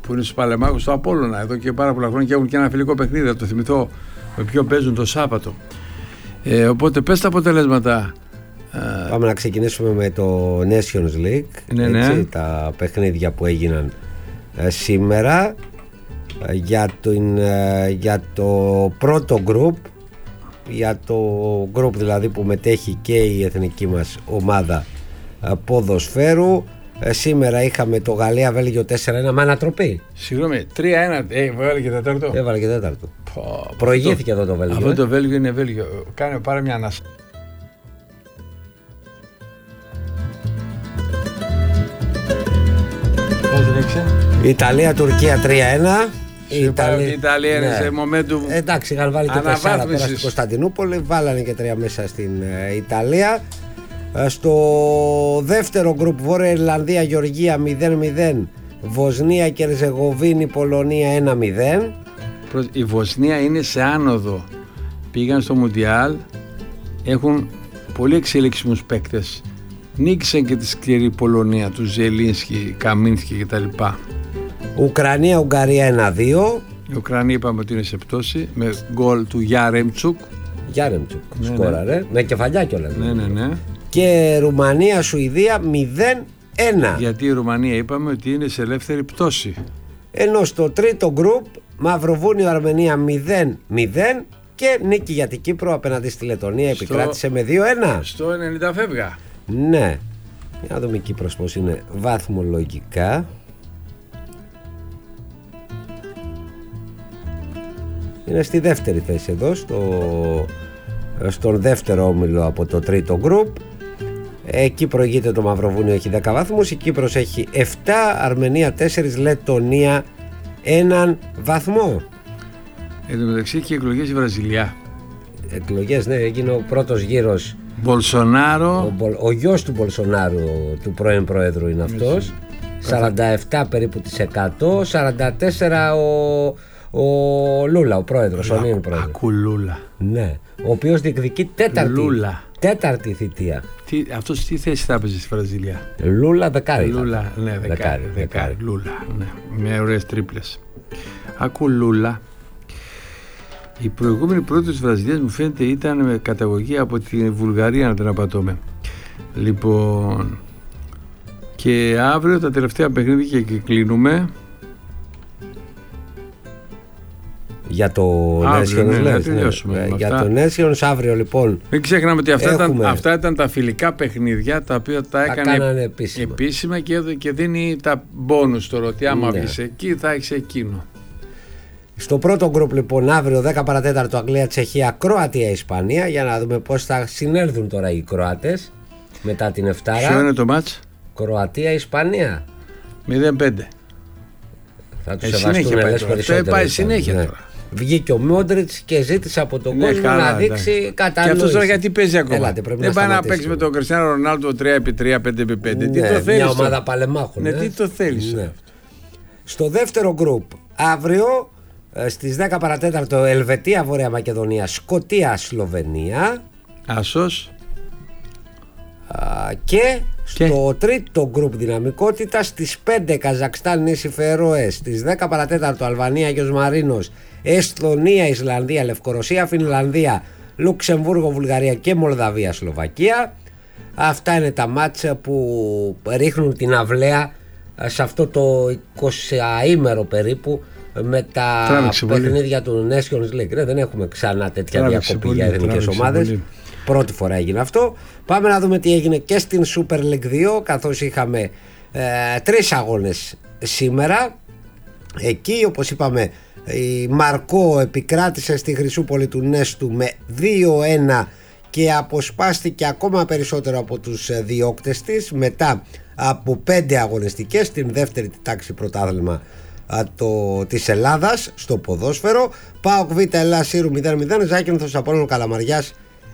που είναι στους Παλεμάχους του Απόλλωνα εδώ και πάρα πολλά χρόνια και έχουν και ένα φιλικό παιχνίδι, θα το θυμηθώ με ποιο παίζουν το Σάββατο. Οπότε πες τα αποτελέσματα. Πάμε να ξεκινήσουμε με το Nations League. Ναι. Τα παιχνίδια που έγιναν σήμερα για το πρώτο group, για το group δηλαδή που μετέχει και η εθνική μας ομάδα ποδοσφαίρου. Σήμερα είχαμε το Γαλλία-Βέλγιο 4-1 με ανατροπή. Συγγνώμη, 3-1. Έβαλε και τέταρτο. Έβαλε και τέταρτο. Προηγήθηκε εδώ το Βέλγιο. Αυτό το Βέλγιο είναι Βέλγιο. Κάνε πάρε μια ανάσα. Ιταλία-Τουρκία 3-1. Η Ιταλία είναι σε momentum. Εντάξει, είχαν βάλει και 4 τώρα στην Κωνσταντινούπολη. Βάλανε και 3 μέσα στην Ιταλία. Στο δεύτερο γκρουπ, Βόρεια Ιρλανδία, Γεωργία 0-0. Βοσνία και Ερζεγοβίνη, Πολωνία 1-0. Η Βοσνία είναι σε άνοδο. Πήγαν στο Μουντιάλ. Έχουν πολύ εξελίξιμους παίκτες. Νίκησαν και τη σκληρή Πολωνία, του Ζελίνσκι, Καμίνσκι κτλ. Ουκρανία-Ουγγαρία 1-2. Η Ουκρανία είπαμε ότι είναι σε πτώση με γκολ του Γιάρεμτσουκ. Σκόραρε. Με κεφαλιά κιόλας. Ναι. Και Ρουμανία-Σουηδία 0-1. Γιατί η Ρουμανία είπαμε ότι είναι σε ελεύθερη πτώση. Ενώ στο τρίτο γκρουπ, Μαυροβούνιο-Αρμενία 0-0. Και νίκη για την Κύπρο απέναντι στη Λετωνία επικράτησε με 2-1. Στο 90 φεύγα. Ναι. Για να δούμε η Κύπρος πως είναι βαθμολογικά. Είναι στη δεύτερη θέση εδώ, στον δεύτερο όμιλο από το τρίτο γκρουπ. Εκεί προηγείται το Μαυροβούνιο, έχει 10 βαθμούς. Η Κύπρος έχει 7, Αρμενία 4, Λετωνία 1 βαθμό. Εν τω μεταξύ και εκλογές στη Βραζιλιά. Εκλογές, ναι, έγινε ο πρώτος γύρος. Μπολσονάρο. Ο γιος του Μπολσονάρου, του πρώην πρόεδρου είναι αυτός. 47 περίπου της 100, 44 ο Λούλα, ο πρόεδρος, ο νέος πρόεδρος. Ακουλούλα. Ναι, ο οποίος διεκδικεί τέταρτη θητεία. Αυτός τι θέση θα έπαιζε στη Βραζιλία? Λούλα δεκάρι. Λούλα, ναι, δεκάρι. Λούλα, ναι, με ωραίες τρίπλες. Ακουλούλα. Η προηγούμενη πρώτη της Βραζιλίας μου φαίνεται ήταν με καταγωγή από τη Βουλγαρία, να την απατώμε. Λοιπόν, και αύριο τα τελευταία παιχνίδια και κλείνουμε. Για το Nations, για το Nations αύριο λοιπόν. Μην ξεχνάμε ότι αυτά ήταν τα φιλικά παιχνίδια τα οποία τα έκανε επίσημα και δίνει τα μπόνους τώρα, ότι άμα βγεις εκεί θα έχεις εκείνο. Στο πρώτο γκρουπ λοιπόν αύριο 10 παρατέταρτο Αγγλία, Τσεχία, Κροατία, Ισπανία, για να δούμε πώς θα συνέλθουν τώρα οι Κροάτες μετά την Εφτάρα. Ποιο είναι το μάτς? Κροατία, Ισπανία 0-5. Θα τους σεβαστούν ελές περισσότερο. Πάει συνέχεια τώρα. Βγήκε ο Μόντριτς και ζήτησε από τον κόσμο να δείξει κατανόηση. Και αυτός τώρα γιατί παίζει ακόμα? Δεν πάει να παίξει με τον Κριστιάνο Ρονάλντο 3x3, 5x5. Τι το θέλεις? Μια ομάδα παλεμάχων. Τι το θέλεις? Στο δεύτερο γκρουπ αύριο στις 10 παρατέταρτο Ελβετία, Βόρεια Μακεδονία, Σκωτία, Σλοβενία. Άσος. Και στο τρίτο γκρουπ δυναμικότητα στις 5 Καζακστάν, νήσι Φερόες, στις 10 παρατέταρτο Αλβανία, Αγιος Μαρίνος, Εσθονία, Ισλανδία, Λευκορωσία, Φινλανδία, Λουξεμβούργο, Βουλγαρία και Μολδαβία, Σλοβακία. Αυτά είναι τα μάτσα που ρίχνουν την αυλαία σε αυτό το 20ήμερο περίπου με τα παιχνίδια του Nations League. Δεν έχουμε ξανά τέτοια διακοπή για εθνικές ομάδες. Πρώτη φορά έγινε αυτό. Πάμε να δούμε τι έγινε και στην Super League 2, καθώς είχαμε 3 αγώνες σήμερα. Εκεί, όπως είπαμε, η Μαρκό επικράτησε στη Χρυσούπολη του Νέστου με 2-1 και αποσπάστηκε ακόμα περισσότερο από τους διώκτες της μετά από 5 αγωνιστικές, την δεύτερη τάξη πρωτάθλημα της Ελλάδας στο ποδόσφαιρο. ΠΑΟΚ Β Ελλάς Σύρου 0-0, Ζάκυνθος Απόλλων Καλαμαριάς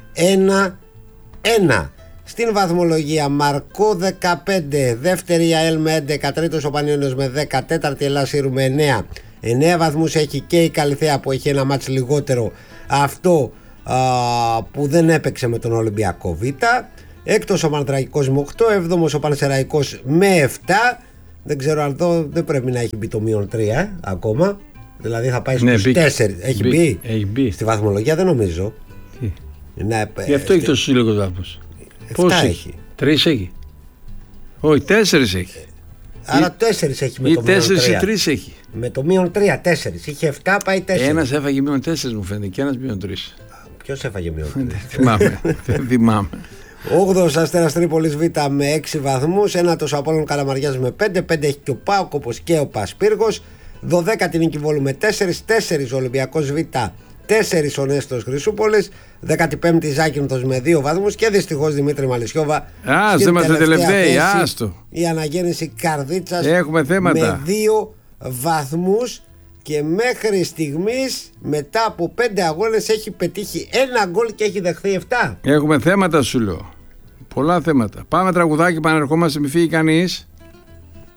1-1. Στην βαθμολογία Μαρκό 15, δεύτερη η ΑΕΛ με 11, τρίτος ο Πανιώνιος με 10, τέταρτη Ελλάς Σύρου με 9. 9 βαθμούς έχει και η Καλιθέα που έχει ένα μάτς λιγότερο, αυτό που δεν έπαιξε με τον Ολυμπιακό Β. Έκτος ο Παναθηναϊκός με 8, έβδομος ο Πανσεραϊκός με 7, Δεν ξέρω αν εδώ δεν πρέπει να έχει μπει το -3 ακόμα. Δηλαδή θα πάει στους 4. Έχει μπει. Έχει μπει. Στη βαθμολογία δεν νομίζω. Γι' αυτό έχει τόσο λίγους βαθμούς. 7 έχει. 3 έχει. Όχι, 4 έχει. Άρα 4 έχει με το -3. Ή 4 ή 3 έχει. Με το -3, 4. Είχε 7, πάει 4. Ένας έφαγε -4 μου φαίνεται και ένας -3. Ποιος έφαγε Θυμάμαι. Δεν θυμάμαι. 8ος Αστέρας Τρίπολης Β με 6 βαθμούς. 9ος Απόλλων Καλαμαριάς με 5. 5 έχει και ο ΠΑΟΚ όπως και ο Πασπύργος. 12η Νίκη Βόλου με 4. 4 ο Ολυμπιακός Β. 4 ο Νέστος Χρυσούπολης. 15η Ζάκυνθος με 2 βαθμούς. Και δυστυχώς Δημήτρη Μαλισσιόβα. Δεν είμαστε τελευταίοι. Άστο. Η Αναγέννηση Καρδίτσας έχουμε θέματα. Με 2 βαθμούς. Και μέχρι στιγμής μετά από 5 αγώνες έχει πετύχει 1 γκολ και έχει δεχθεί 7. Έχουμε θέματα σου λέω. Πολλά θέματα. Πάμε τραγουδάκι, πανερχόμαστε, μη φύγει κανείς.